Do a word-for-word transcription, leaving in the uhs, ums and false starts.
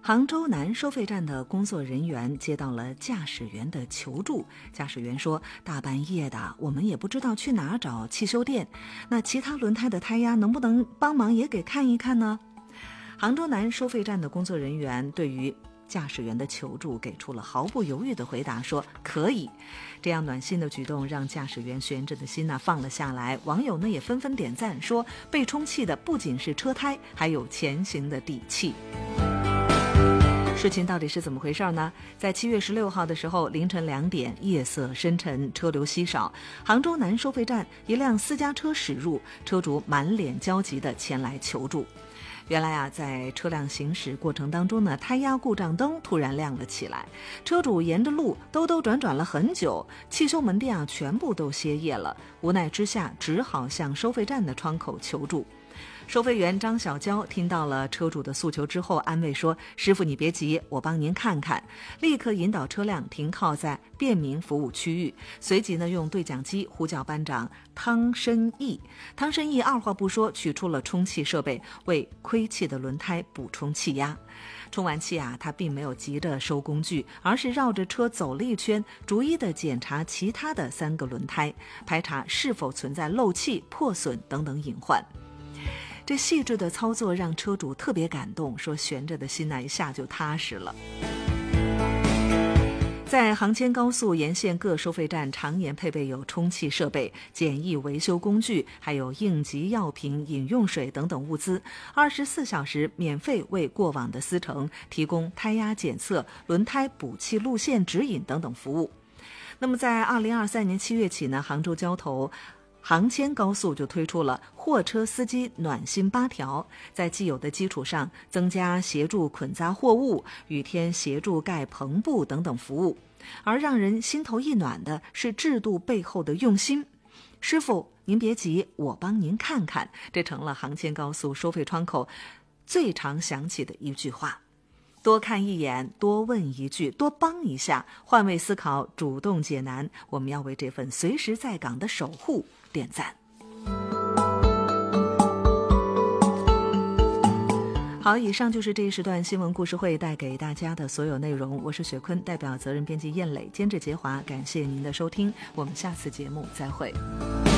杭州南收费站的工作人员接到了驾驶员的求助，驾驶员说，大半夜的我们也不知道去哪儿找汽修店，那其他轮胎的胎压能不能帮忙也给看一看呢？杭州南收费站的工作人员对于驾驶员的求助给出了毫不犹豫的回答，说可以。这样暖心的举动让驾驶员悬着的心呢放了下来，网友呢也纷纷点赞，说被充气的不仅是车胎，还有前行的底气。事情到底是怎么回事呢？在七月十六号的时候，凌晨两点，夜色深沉，车流稀少，杭州南收费站一辆私家车驶入，车主满脸焦急地前来求助。原来啊，在车辆行驶过程当中呢，胎压故障灯突然亮了起来，车主沿着路兜兜转转了很久，汽修门店啊全部都歇业了，无奈之下只好向收费站的窗口求助。收费员张小娇听到了车主的诉求之后，安慰说，师傅你别急，我帮您看看，立刻引导车辆停靠在便民服务区域，随即呢用对讲机呼叫班长汤申义。汤申义二话不说取出了充气设备，为亏气的轮胎补充气压。充完气啊，他并没有急着收工具，而是绕着车走了一圈，逐一的检查其他的三个轮胎，排查是否存在漏气、破损等等隐患。这细致的操作让车主特别感动，说悬着的心呢一下就踏实了。在杭签高速沿线各收费站常年配备有充气设备、简易维修工具，还有应急药品、饮用水等等物资，二十四小时免费为过往的司乘提供胎压检测、轮胎补气路线指引等等服务。那么在二零二三年七月起呢，杭州交投杭签高速就推出了货车司机暖心八条，在既有的基础上增加协助捆扎货物、雨天协助盖篷布等等服务。而让人心头一暖的是制度背后的用心。师傅您别急，我帮您看看，这成了杭签高速收费窗口最常响起的一句话。多看一眼，多问一句，多帮一下，换位思考，主动解难，我们要为这份随时在岗的守护点赞。好，以上就是这一时段新闻故事会带给大家的所有内容，我是雪坤，代表责任编辑燕磊，监制杰华，感谢您的收听，我们下次节目再会。